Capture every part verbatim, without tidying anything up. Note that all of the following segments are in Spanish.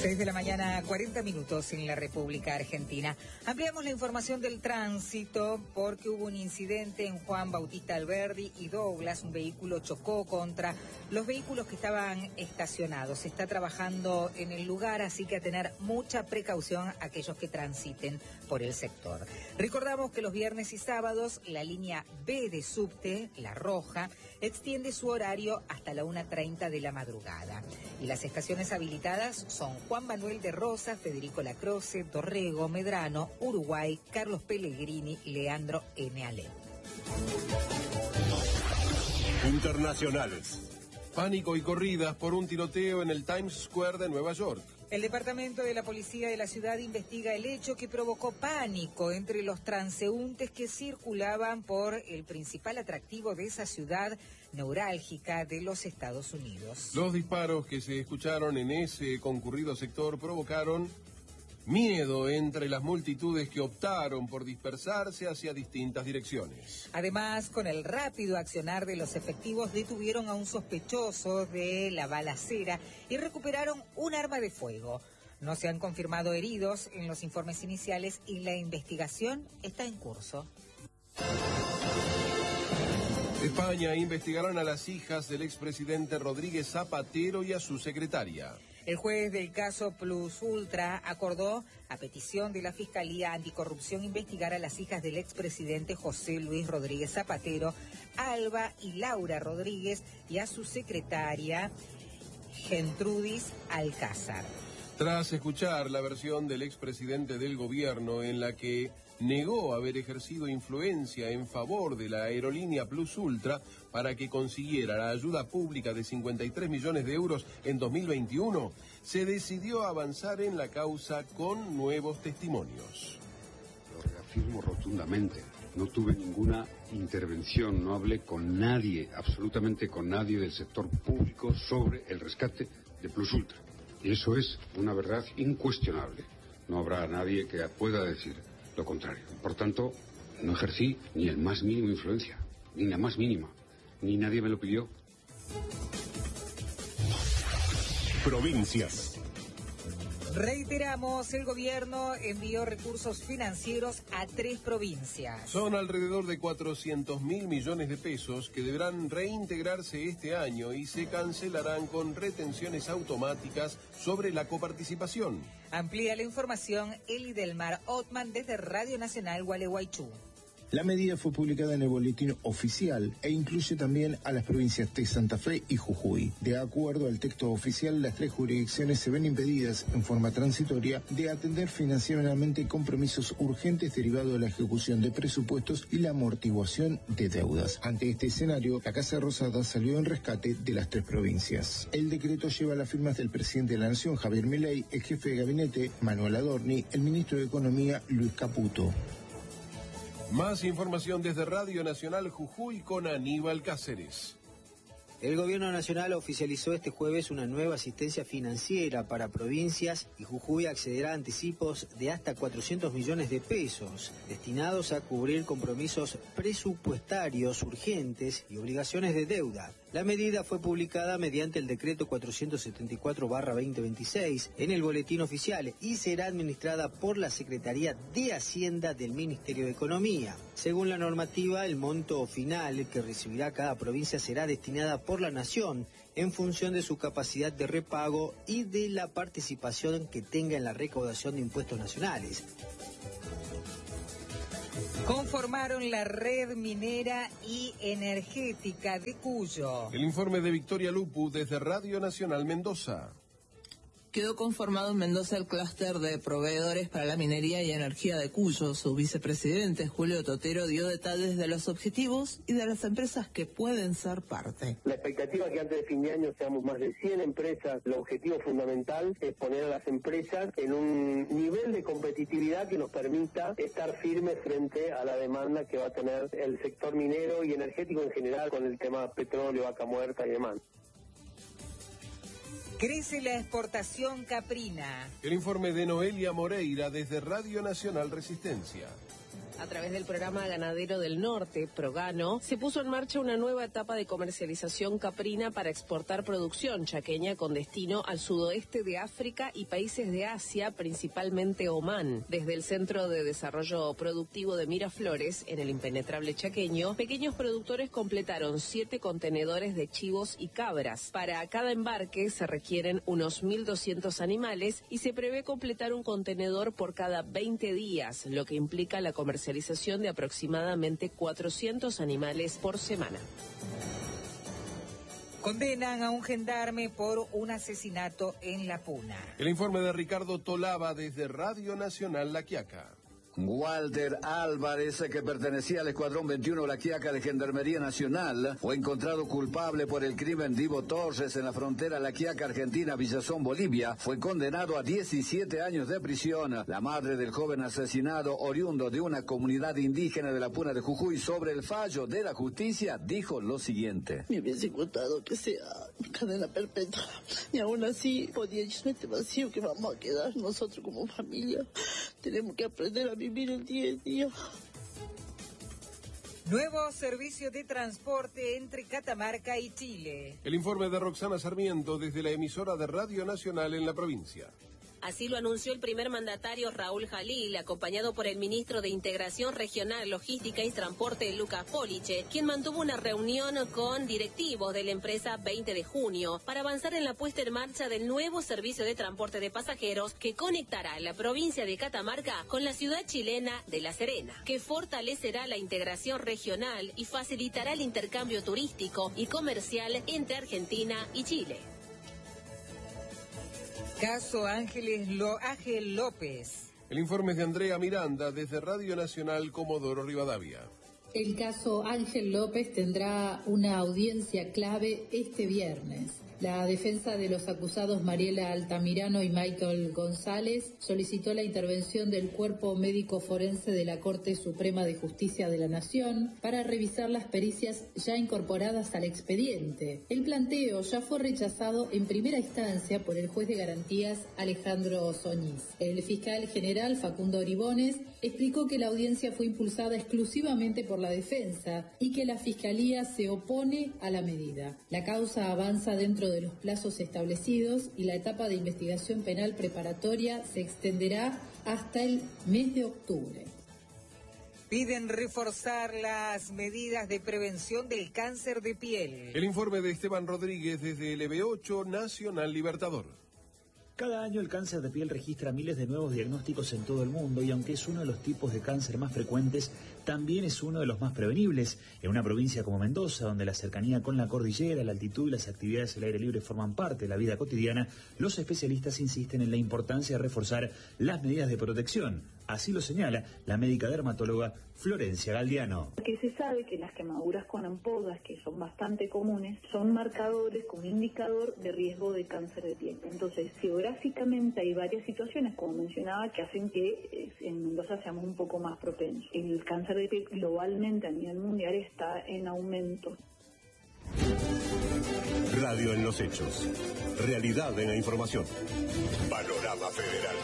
seis de la mañana, cuarenta minutos en la República Argentina. Ampliamos la información del tránsito porque hubo un incidente en Juan Bautista Alberdi y Douglas. Un vehículo chocó contra los vehículos que estaban estacionados. Se está trabajando en el lugar, así que a tener mucha precaución aquellos que transiten por el sector. Recordamos que los viernes y sábados la línea B de subte, la roja, extiende su horario hasta la una treinta de la madrugada. Y las estaciones habilitadas son Juan Manuel de Rosas, Federico Lacroce, Dorrego, Medrano, Uruguay, Carlos Pellegrini, Leandro N. Alem. Internacionales. Pánico y corridas por un tiroteo en el Times Square de Nueva York. El departamento de la policía de la ciudad investiga el hecho que provocó pánico entre los transeúntes que circulaban por el principal atractivo de esa ciudad neurálgica de los Estados Unidos. Los disparos que se escucharon en ese concurrido sector provocaron miedo entre las multitudes que optaron por dispersarse hacia distintas direcciones. Además, con el rápido accionar de los efectivos, detuvieron a un sospechoso de la balacera y recuperaron un arma de fuego. No se han confirmado heridos en los informes iniciales y la investigación está en curso. España investigarán a las hijas del expresidente Rodríguez Zapatero y a su secretaria. El juez del caso Plus Ultra acordó, a petición de la Fiscalía Anticorrupción, investigar a las hijas del expresidente José Luis Rodríguez Zapatero, Alba y Laura Rodríguez, y a su secretaria Gertrudis Alcázar. Tras escuchar la versión del expresidente del gobierno en la que negó haber ejercido influencia en favor de la aerolínea Plus Ultra para que consiguiera la ayuda pública de cincuenta y tres millones de euros en dos mil veintiuno, se decidió avanzar en la causa con nuevos testimonios. Lo reafirmo rotundamente. No tuve ninguna intervención, no hablé con nadie, absolutamente con nadie del sector público sobre el rescate de Plus Ultra. Y eso es una verdad incuestionable. No habrá nadie que pueda decir lo contrario. Por tanto, no ejercí ni el más mínimo influencia, ni la más mínima, ni nadie me lo pidió. Provincias. Reiteramos, el gobierno envió recursos financieros a tres provincias. Son alrededor de cuatrocientos mil millones de pesos que deberán reintegrarse este año y se cancelarán con retenciones automáticas sobre la coparticipación. Amplía la información Eli Delmar Ottman desde Radio Nacional Gualeguaychú. La medida fue publicada en el boletín oficial e incluye también a las provincias de Santa Fe y Jujuy. De acuerdo al texto oficial, las tres jurisdicciones se ven impedidas, en forma transitoria, de atender financieramente compromisos urgentes derivados de la ejecución de presupuestos y la amortiguación de deudas. Ante este escenario, la Casa Rosada salió en rescate de las tres provincias. El decreto lleva las firmas del presidente de la Nación, Javier Milei, el jefe de gabinete, Manuel Adorni, el ministro de Economía, Luis Caputo. Más información desde Radio Nacional Jujuy con Aníbal Cáceres. El Gobierno Nacional oficializó este jueves una nueva asistencia financiera para provincias y Jujuy accederá a anticipos de hasta cuatrocientos millones de pesos, destinados a cubrir compromisos presupuestarios urgentes y obligaciones de deuda. La medida fue publicada mediante el decreto cuatrocientos setenta y cuatro barra veinte veintiséis en el boletín oficial y será administrada por la Secretaría de Hacienda del Ministerio de Economía. Según la normativa, el monto final que recibirá cada provincia será destinada por la Nación en función de su capacidad de repago y de la participación que tenga en la recaudación de impuestos nacionales. Conformaron la red minera y energética de Cuyo. El informe de Victoria Lupu desde Radio Nacional Mendoza. Quedó conformado en Mendoza el clúster de proveedores para la minería y energía de Cuyo. Su vicepresidente, Julio Totero, dio detalles de los objetivos y de las empresas que pueden ser parte. La expectativa es que antes de fin de año seamos más de cien empresas. El objetivo fundamental es poner a las empresas en un nivel de competitividad que nos permita estar firmes frente a la demanda que va a tener el sector minero y energético en general con el tema petróleo, vaca muerta y demás. Crece la exportación caprina. El informe de Noelia Moreira desde Radio Nacional Resistencia. A través del programa Ganadero del Norte, Progano, se puso en marcha una nueva etapa de comercialización caprina para exportar producción chaqueña con destino al sudoeste de África y países de Asia, principalmente Omán. Desde el Centro de Desarrollo Productivo de Miraflores, en el impenetrable chaqueño, pequeños productores completaron siete contenedores de chivos y cabras. Para cada embarque se requieren unos mil doscientos animales y se prevé completar un contenedor por cada veinte días, lo que implica la comercialización de aproximadamente cuatrocientos animales por semana. Condenan a un gendarme por un asesinato en La Puna. El informe de Ricardo Tolaba desde Radio Nacional La Quiaca. Walter Álvarez, que pertenecía al Escuadrón veintiuno La Quiaca de Gendarmería Nacional, fue encontrado culpable por el crimen de Ivo Torres en la frontera La Quiaca Argentina, Villazón, Bolivia. Fue condenado a diecisiete años de prisión. La madre del joven asesinado, oriundo de una comunidad indígena de la Puna de Jujuy, sobre el fallo de la justicia, dijo lo siguiente. Me hubiese gustado que sea cadena perpetua, y aún así podía llenar este vacío que vamos a quedar nosotros como familia. Tenemos que aprender a vivir el día a día. Nuevo servicio de transporte entre Catamarca y Chile. El informe de Roxana Sarmiento desde la emisora de Radio Nacional en la provincia. Así lo anunció el primer mandatario Raúl Jalil, acompañado por el ministro de Integración Regional, Logística y Transporte, Lucas Poliche, quien mantuvo una reunión con directivos de la empresa veinte de junio para avanzar en la puesta en marcha del nuevo servicio de transporte de pasajeros que conectará la provincia de Catamarca con la ciudad chilena de La Serena, que fortalecerá la integración regional y facilitará el intercambio turístico y comercial entre Argentina y Chile. Caso Ángeles Lo- Ángel López. El informe es de Andrea Miranda desde Radio Nacional Comodoro Rivadavia. El caso Ángel López tendrá una audiencia clave este viernes. La defensa de los acusados Mariela Altamirano y Michael González solicitó la intervención del Cuerpo Médico Forense de la Corte Suprema de Justicia de la Nación para revisar las pericias ya incorporadas al expediente. El planteo ya fue rechazado en primera instancia por el juez de garantías Alejandro Soñiz. El fiscal general Facundo Oribones explicó que la audiencia fue impulsada exclusivamente por la defensa y que la Fiscalía se opone a la medida. La causa avanza dentro de los plazos establecidos y la etapa de investigación penal preparatoria se extenderá hasta el mes de octubre. Piden reforzar las medidas de prevención del cáncer de piel. El informe de Esteban Rodríguez desde L B ocho Nacional Libertador. Cada año el cáncer de piel registra miles de nuevos diagnósticos en todo el mundo y aunque es uno de los tipos de cáncer más frecuentes, también es uno de los más prevenibles. En una provincia como Mendoza, donde la cercanía con la cordillera, la altitud y las actividades al aire libre forman parte de la vida cotidiana, los especialistas insisten en la importancia de reforzar las medidas de protección. Así lo señala la médica dermatóloga Florencia Galdiano. Que se sabe que las quemaduras con ampollas, que son bastante comunes, son marcadores como indicador de riesgo de cáncer de piel. Entonces, geográficamente hay varias situaciones, como mencionaba, que hacen que en Mendoza seamos un poco más propensos. El cáncer de piel globalmente a nivel mundial está en aumento. Radio en los hechos. Realidad en la información. Panorama Federal.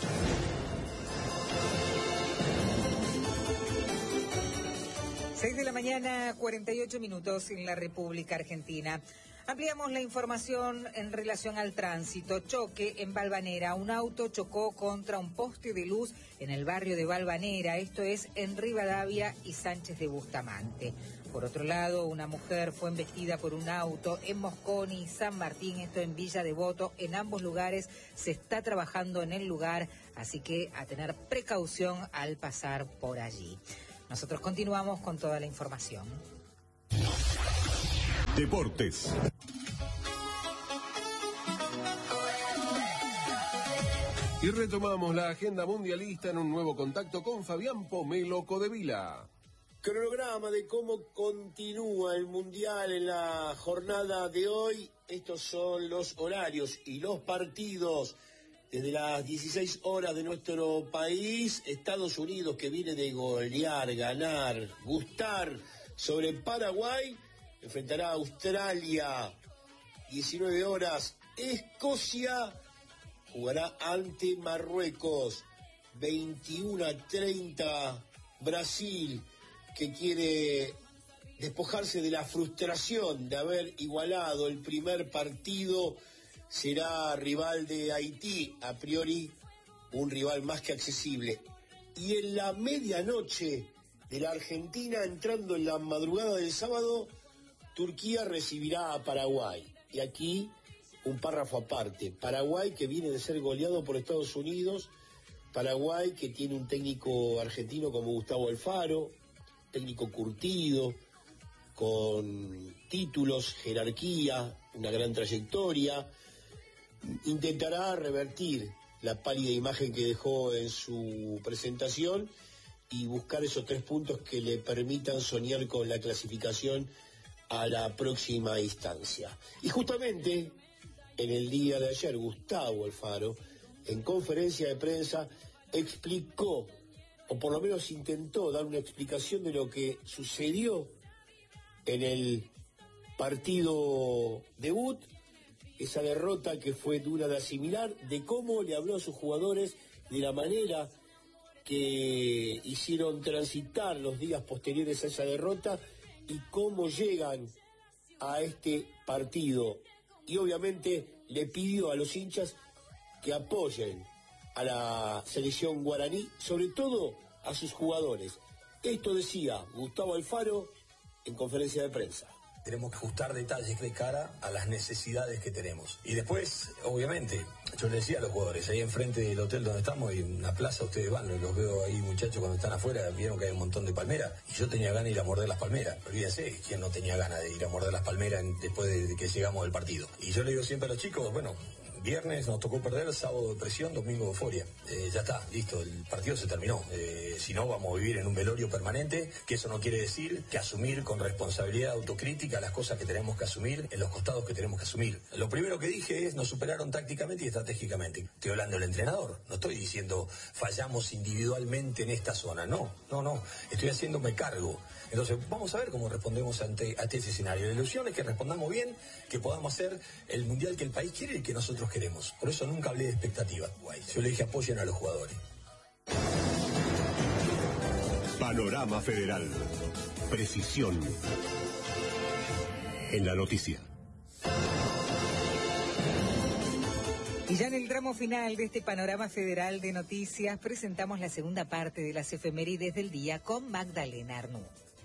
seis de la mañana, cuarenta y ocho minutos en la República Argentina. Ampliamos la información en relación al tránsito. Choque en Valvanera. Un auto chocó contra un poste de luz en el barrio de Valvanera. Esto es en Rivadavia y Sánchez de Bustamante. Por otro lado, una mujer fue embestida por un auto en Mosconi y San Martín, esto en Villa Devoto. En ambos lugares se está trabajando en el lugar, así que a tener precaución al pasar por allí. Nosotros continuamos con toda la información. Deportes. Y retomamos la agenda mundialista en un nuevo contacto con Fabián Pomelo Codevila. Cronograma de cómo continúa el Mundial en la jornada de hoy. Estos son los horarios y los partidos. Desde las dieciséis horas de nuestro país, Estados Unidos, que viene de golear, ganar, gustar sobre Paraguay, enfrentará a Australia. diecinueve horas, Escocia jugará ante Marruecos. veintiuno a treinta, Brasil, que quiere despojarse de la frustración de haber igualado el primer partido, será rival de Haití, a priori un rival más que accesible. Y en la medianoche de la Argentina, entrando en la madrugada del sábado, Turquía recibirá a Paraguay. Y aquí un párrafo aparte. Paraguay, que viene de ser goleado por Estados Unidos. Paraguay, que tiene un técnico argentino como Gustavo Alfaro, técnico curtido, con títulos, jerarquía, una gran trayectoria. Intentará revertir la pálida imagen que dejó en su presentación y buscar esos tres puntos que le permitan soñar con la clasificación a la próxima instancia. Y justamente en el día de ayer, Gustavo Alfaro, en conferencia de prensa, explicó, o por lo menos intentó dar una explicación de lo que sucedió en el partido debut, esa derrota que fue dura de asimilar, de cómo le habló a sus jugadores, de la manera que hicieron transitar los días posteriores a esa derrota y cómo llegan a este partido. Y obviamente le pidió a los hinchas que apoyen a la selección guaraní, sobre todo a sus jugadores. Esto decía Gustavo Alfaro en conferencia de prensa. Tenemos que ajustar detalles de cara a las necesidades que tenemos. Y después, obviamente, yo les decía a los jugadores, ahí enfrente del hotel donde estamos, hay una plaza, ustedes van, los veo ahí muchachos cuando están afuera, vieron que hay un montón de palmeras, y yo tenía ganas de ir a morder las palmeras. Olvídense, ¿quién no tenía ganas de ir a morder las palmeras después de que llegamos del partido? Y yo le digo siempre a los chicos, bueno, viernes nos tocó perder, sábado depresión, domingo euforia. Eh, ya está, listo, el partido se terminó. Eh, si no, vamos a vivir en un velorio permanente, que eso no quiere decir que asumir con responsabilidad autocrítica las cosas que tenemos que asumir, en los costados que tenemos que asumir. Lo primero que dije es, nos superaron tácticamente y estratégicamente. Estoy hablando del entrenador, no estoy diciendo fallamos individualmente en esta zona, no, no, no, estoy haciéndome cargo. Entonces, vamos a ver cómo respondemos ante, ante ese escenario. La ilusión es que respondamos bien, que podamos hacer el mundial que el país quiere y que nosotros queremos. Por eso nunca hablé de expectativas. Yo le dije apoyen a los jugadores. Panorama Federal. Precisión en la noticia. Y ya en el tramo final de este panorama federal de noticias presentamos la segunda parte de las efemérides del día con Magdalena Arnú.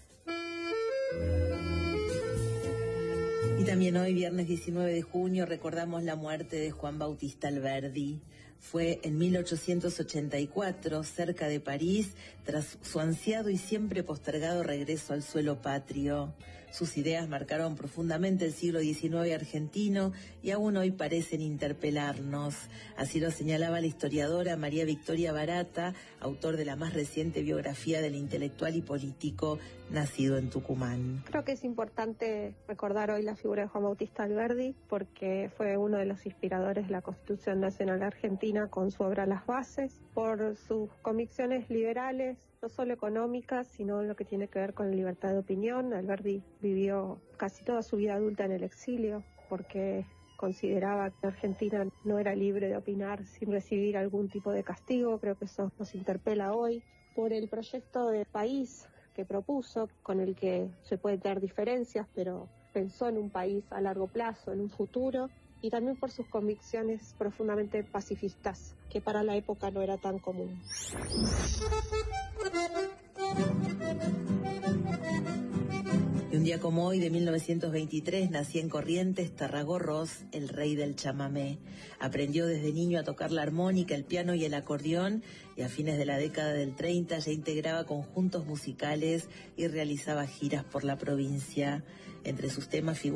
Y también hoy, viernes diecinueve de junio, recordamos la muerte de Juan Bautista Alberdi. Fue en mil ochocientos ochenta y cuatro, cerca de París, tras su ansiado y siempre postergado regreso al suelo patrio. Sus ideas marcaron profundamente el siglo diecinueve argentino y aún hoy parecen interpelarnos. Así lo señalaba la historiadora María Victoria Barata, autor de la más reciente biografía del intelectual y político nacido en Tucumán. Creo que es importante recordar hoy la figura de Juan Bautista Alberdi porque fue uno de los inspiradores de la Constitución Nacional Argentina con su obra Las Bases, por sus convicciones liberales, no solo económicas, sino lo que tiene que ver con la libertad de opinión. Alberdi vivió casi toda su vida adulta en el exilio porque consideraba que Argentina no era libre de opinar sin recibir algún tipo de castigo. Creo que eso nos interpela hoy por el proyecto de país que propuso, con el que se pueden tener diferencias, pero pensó en un país a largo plazo, en un futuro, y también por sus convicciones profundamente pacifistas, que para la época no era tan común. Y un día como hoy, de mil novecientos veintitrés, nacía en Corrientes Tarragó Ros, el rey del chamamé. Aprendió desde niño a tocar la armónica, el piano y el acordeón, y a fines de la década del treinta ya integraba conjuntos musicales y realizaba giras por la provincia. Entre sus temas figuran